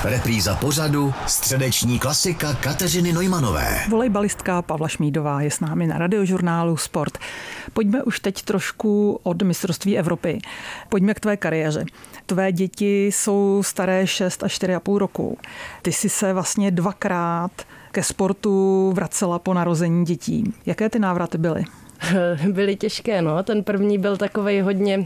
Repríza pořadu, středeční klasika Kateřiny Neumanové. Volejbalistka Pavla Šmídová je s námi na Radiožurnálu Sport. Pojďme už teď trošku od mistrovství Evropy. Pojďme k tvé kariéře. Tvé děti jsou staré 6 a 4,5 roku. Ty jsi se vlastně 2krát ke sportu vracela po narození dětí. Jaké ty návraty byly? Byly těžké, no. Ten první byl takovej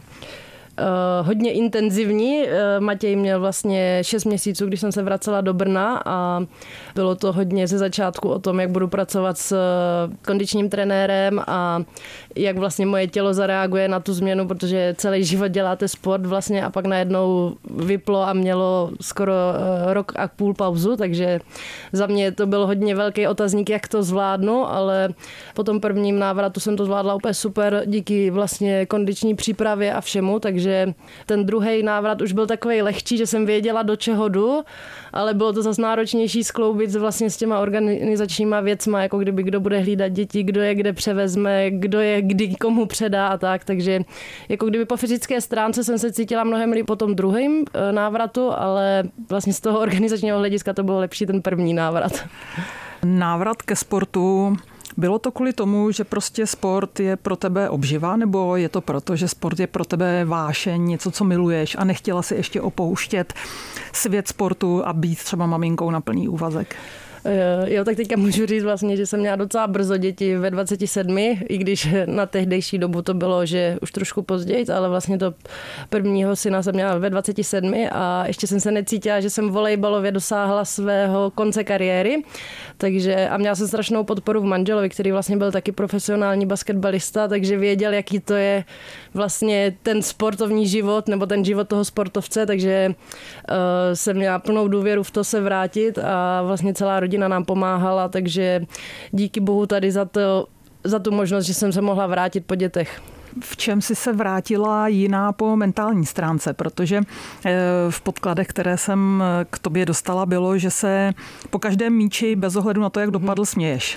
hodně intenzivní. Matěj měl vlastně 6 měsíců, když jsem se vracela do Brna a bylo to hodně ze začátku o tom, jak budu pracovat s kondičním trenérem a jak vlastně moje tělo zareaguje na tu změnu, protože celý život děláte sport vlastně a pak najednou vyplo a mělo skoro rok a půl pauzu, takže za mě to byl hodně velký otazník, jak to zvládnu, ale po tom prvním návratu jsem to zvládla úplně super díky vlastně kondiční přípravě a všemu, takže ten druhý návrat už byl takovej lehčí, že jsem věděla, do čeho jdu, ale bylo to zase náročnější skloubit vlastně s těma organizačníma věcma, jako kdyby kdo bude hlídat děti, kdo je kde převezme, kdo je kdy komu předá a tak, takže jako kdyby po fyzické stránce jsem se cítila mnohem líp po tom druhém návratu, ale vlastně z toho organizačního hlediska to bylo lepší ten první návrat. Návrat ke sportu, bylo to kvůli tomu, že prostě sport je pro tebe obživa, nebo je to proto, že sport je pro tebe vášeň, něco, co miluješ a nechtěla si ještě opouštět svět sportu a být třeba maminkou na plný úvazek? Jo, tak teďka můžu říct vlastně, že jsem měla docela brzo děti ve 27, i když na tehdejší dobu to bylo, že už trošku později, ale vlastně to prvního syna jsem měla ve 27 a ještě jsem se necítila, že jsem volejbalově dosáhla svého konce kariéry, takže a měla jsem strašnou podporu v manželovi, který vlastně byl taky profesionální basketbalista, takže věděl, jaký to je vlastně ten sportovní život nebo ten život toho sportovce, takže jsem měla plnou důvěru v to se vrátit a vlastně celá rodina nám pomáhala, takže díky bohu tady za tu možnost, že jsem se mohla vrátit po dětech. V čem jsi se vrátila jiná po mentální stránce? Protože v podkladech, které jsem k tobě dostala, bylo, že se po každém míči bez ohledu na to, jak dopadl, směješ.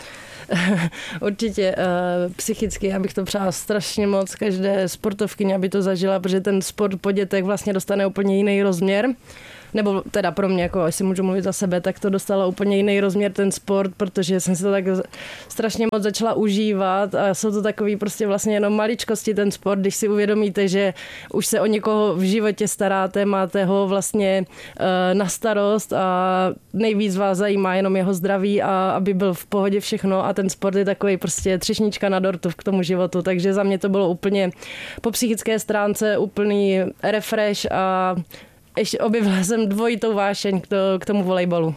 Určitě psychicky, já bych to přála strašně moc každé sportovkyně, aby to zažila, protože ten sport po dětech vlastně dostane úplně jiný rozměr. Nebo teda pro mě, jako jestli můžu mluvit za sebe, tak to dostalo úplně jiný rozměr ten sport, protože jsem si to tak strašně moc začala užívat a jsou to takový prostě vlastně jenom maličkosti ten sport, když si uvědomíte, že už se o někoho v životě staráte, máte ho vlastně na starost a nejvíc vás zajímá jenom jeho zdraví a aby byl v pohodě všechno a ten sport je takový prostě třešnička na dortu k tomu životu, takže za mě to bylo úplně po psychické stránce úplný refresh a ještě objevila jsem dvojitou vášeň k tomu volejbalu.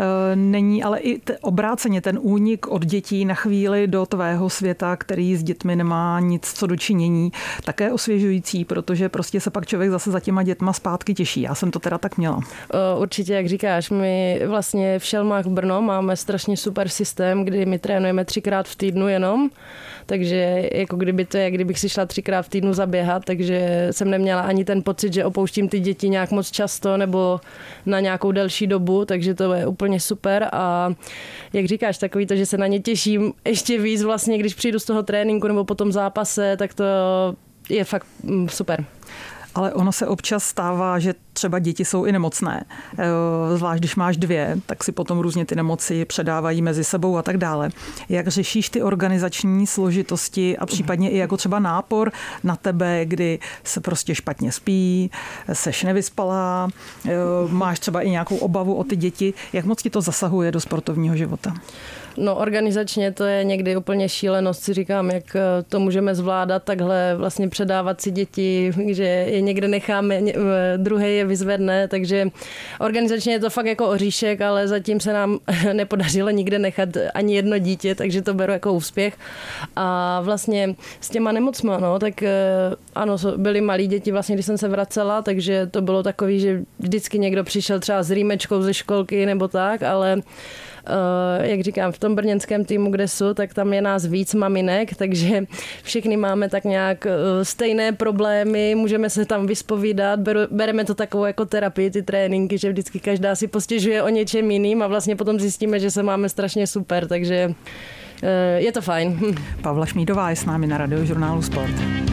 Není ale i obráceně ten únik od dětí na chvíli do tvého světa, který s dětmi nemá nic co dočinění, také osvěžující, protože prostě se pak člověk zase za těma dětma zpátky těší. Já jsem to teda tak měla. Určitě, jak říkáš, my vlastně v Šelmách Brno máme strašně super systém, kdy my trénujeme 3krát v týdnu jenom, takže jako kdyby to je, kdybych si šla 3krát v týdnu zaběhat, takže jsem neměla ani ten pocit, že opouštím ty děti nějak moc často nebo na nějakou delší dobu, takže to je úplně super a jak říkáš, takový to, že se na ně těším ještě víc vlastně, když přijdu z toho tréninku nebo po tom zápase, tak to je fakt super. Ale ono se občas stává, že třeba děti jsou i nemocné. Zvlášť když máš 2, tak si potom různě ty nemoci předávají mezi sebou a tak dále. Jak řešíš ty organizační složitosti a případně i jako třeba nápor na tebe, kdy se prostě špatně spí, seš nevyspalá, máš třeba i nějakou obavu o ty děti. Jak moc ti to zasahuje do sportovního života? No organizačně to je někdy úplně šílenost, si říkám, jak to můžeme zvládat, takhle vlastně předávat si děti, že je někde necháme, druhý je vyzvedne, takže organizačně je to fakt jako oříšek, ale zatím se nám nepodařilo nikde nechat ani jedno dítě, takže to beru jako úspěch. A vlastně s těma nemocma, no, tak ano, byly malí děti vlastně, když jsem se vracela, takže to bylo takový, že vždycky někdo přišel třeba s rýmečkou ze školky nebo tak, ale jak říkám, v tom brněnském týmu, kde jsou, tak tam je nás víc maminek, takže všichni máme tak nějak stejné problémy, můžeme se tam vyspovídat, bereme to takovou jako terapii, ty tréninky, že vždycky každá si postěžuje o něčem jiným a vlastně potom zjistíme, že se máme strašně super, takže je to fajn. Pavla Šmídová je s námi na Radiožurnálu Sport.